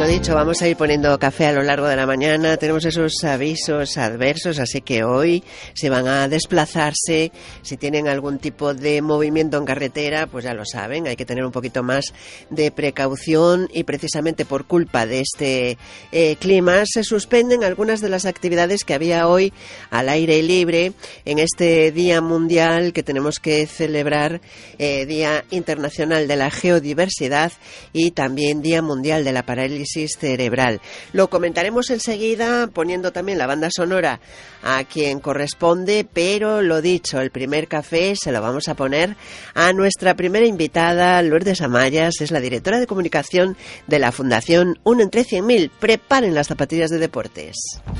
lo dicho, vamos a ir poniendo café a lo largo de la mañana. Tenemos esos avisos adversos, así que hoy se van a desplazarse. Si tienen algún tipo de movimiento en carretera, pues ya lo saben, hay que tener un poquito más de precaución y precisamente por culpa de este clima se suspenden algunas de las actividades que había hoy al aire libre en este Día Mundial que tenemos que celebrar, Día Internacional de la Geodiversidad y también Día Mundial de la Parálisis Cerebral. Lo comentaremos enseguida poniendo también la banda sonora a quien corresponde, pero lo dicho, el primer café se lo vamos a poner a nuestra primera invitada, Lourdes Amayas, es la directora de comunicación de la Fundación 1 entre 100.000. Preparen las zapatillas de deportes.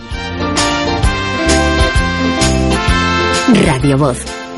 Radio Voz.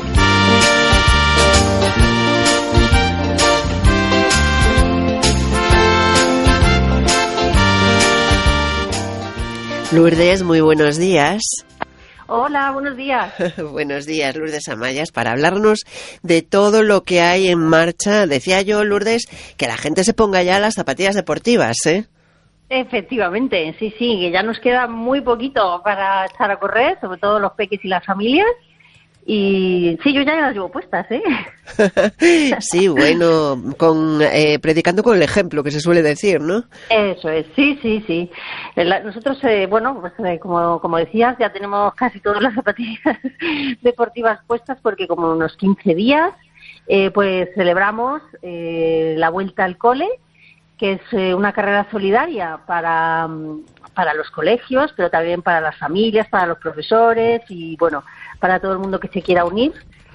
Lourdes, muy buenos días. Hola, buenos días. Buenos días, Lourdes Amayas, para hablarnos de todo lo que hay en marcha. Decía yo, Lourdes, que la gente se ponga ya las zapatillas deportivas, ¿eh? Efectivamente, sí, que ya nos queda muy poquito para echar a correr, sobre todo los peques y las familias. Y sí, yo ya las llevo puestas, ¿eh? Sí, bueno, predicando con el ejemplo, que se suele decir, ¿no? Eso es, sí. Nosotros, como decías, ya tenemos casi todas las zapatillas deportivas puestas porque como unos 15 días, pues celebramos la Vuelta al Cole, que es una carrera solidaria para los colegios, pero también para las familias, para los profesores y, bueno, para todo el mundo que se quiera unir.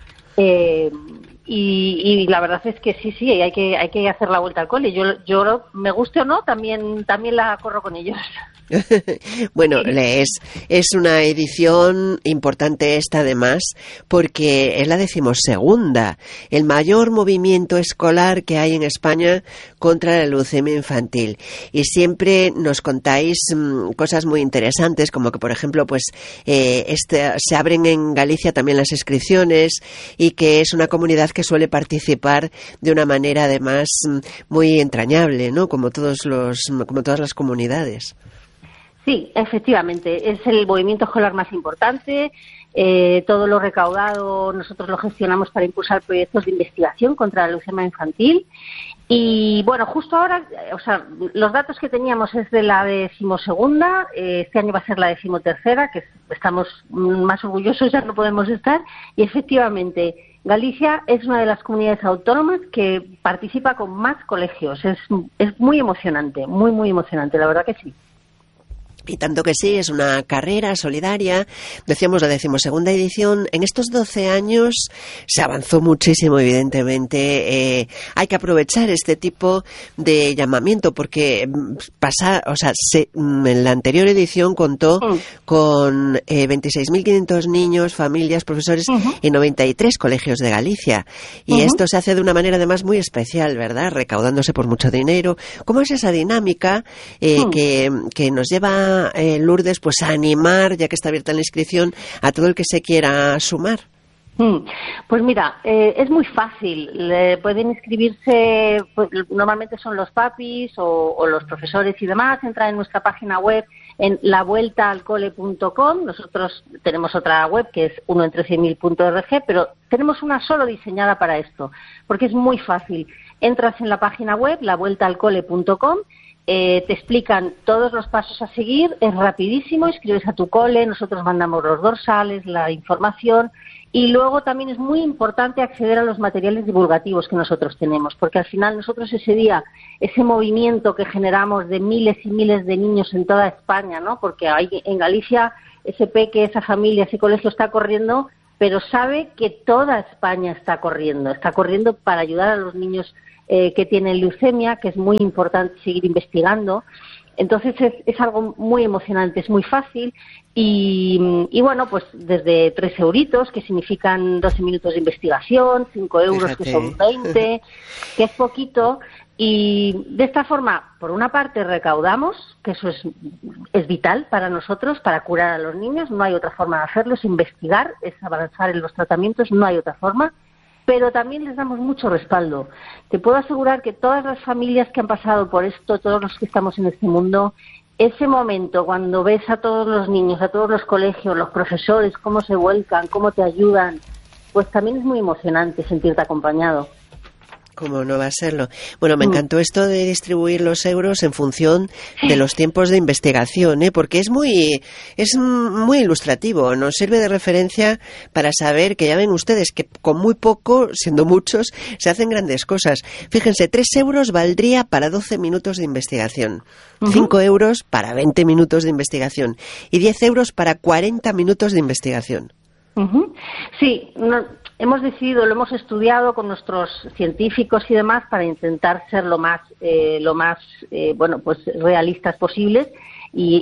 Y la verdad es que sí, hay que hacer la vuelta al cole. Yo me guste o no, también la corro con ellos. Bueno, es una edición importante esta además porque es la 12ª, el mayor movimiento escolar que hay en España contra la leucemia infantil, y siempre nos contáis cosas muy interesantes, como que por ejemplo pues se abren en Galicia también las inscripciones y que es una comunidad que suele participar de una manera además muy entrañable, ¿no? Como todas las comunidades. Sí, efectivamente, es el movimiento escolar más importante. Todo lo recaudado nosotros lo gestionamos para impulsar proyectos de investigación contra la leucemia infantil. Y bueno, justo ahora, los datos que teníamos es de la 12ª, este año va a ser la 13ª, que estamos más orgullosos, ya no podemos estar. Y efectivamente, Galicia es una de las comunidades autónomas que participa con más colegios. Es muy emocionante, muy emocionante, la verdad que sí. Y tanto que sí, es una carrera solidaria. Decíamos la 12ª edición. En estos 12 años se avanzó muchísimo, evidentemente. Hay que aprovechar este tipo de llamamiento porque en la anterior edición contó con 26.500 niños, familias, profesores y 93 colegios de Galicia. Y esto se hace de una manera además muy especial, ¿verdad? Recaudándose por mucho dinero. ¿Cómo es esa dinámica que nos lleva Lourdes, pues a animar, ya que está abierta la inscripción, a todo el que se quiera sumar? Pues mira, es muy fácil. Pueden inscribirse, pues, normalmente son los papis o los profesores y demás. Entran en nuestra página web en lavueltaalcole.com. Nosotros tenemos otra web que es 1entre100.000.org, pero tenemos una solo diseñada para esto, porque es muy fácil. Entras en la página web, lavueltaalcole.com. Te explican todos los pasos a seguir, es rapidísimo, escribes a tu cole, nosotros mandamos los dorsales, la información, y luego también es muy importante acceder a los materiales divulgativos que nosotros tenemos, porque al final nosotros ese día, ese movimiento que generamos de miles y miles de niños en toda España, ¿no? Porque hay en Galicia ese peque, esa familia, ese colegio está corriendo, pero sabe que toda España está corriendo para ayudar a los niños que tienen leucemia, que es muy importante seguir investigando. Entonces es algo muy emocionante, es muy fácil y bueno, pues desde 3 euritos, que significan 12 minutos de investigación, 5 euros, fíjate, que son 20, que es poquito. Y de esta forma, por una parte, recaudamos, que eso es vital para nosotros, para curar a los niños. No hay otra forma de hacerlo, es investigar, es avanzar en los tratamientos, no hay otra forma. pero también les damos mucho respaldo. Te puedo asegurar que todas las familias que han pasado por esto, todos los que estamos en este mundo, ese momento cuando ves a todos los niños, a todos los colegios, los profesores, cómo se vuelcan, cómo te ayudan, pues también es muy emocionante sentirte acompañado. ¿Cómo no va a serlo? Bueno, me encantó esto de distribuir los euros en función de los tiempos de investigación, porque es muy ilustrativo, nos sirve de referencia para saber que ya ven ustedes que con muy poco, siendo muchos, se hacen grandes cosas. Fíjense, 3 euros valdría para 12 minutos de investigación, 5 euros para 20 minutos de investigación y 10 euros para 40 minutos de investigación. Sí, hemos decidido, lo hemos estudiado con nuestros científicos y demás para intentar ser lo más realistas posibles y